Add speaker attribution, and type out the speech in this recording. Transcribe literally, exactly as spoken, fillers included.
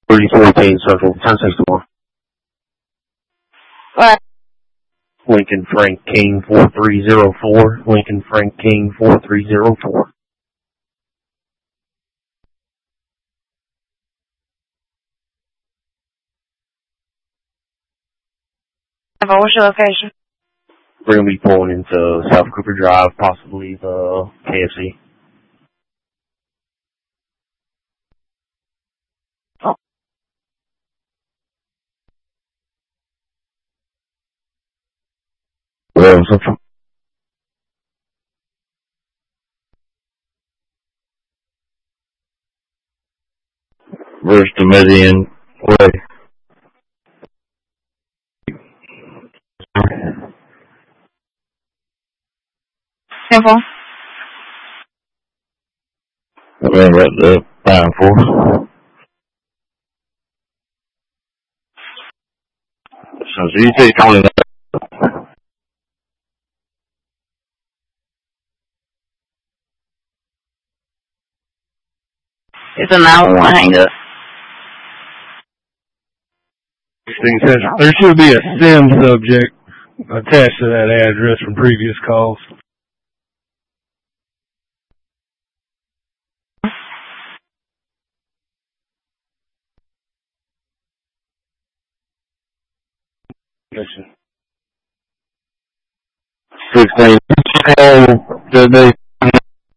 Speaker 1: thirty-four Payne Central, ten sixty-one.
Speaker 2: What?
Speaker 1: Lincoln Frank King four three zero four. Lincoln Frank King four three zero four.
Speaker 2: What's your location?
Speaker 1: We're going to be pulling into South Cooper Drive, possibly the K F C.
Speaker 2: Oh.
Speaker 1: Where was it? Where's the Median Way?
Speaker 2: Simple.
Speaker 1: I mean, right the nine four. So you say twenty-nine.
Speaker 2: It's a nine one one hang up.
Speaker 3: There should be a SIM subject attached to that address from previous calls.
Speaker 1: Sixteen. Call today.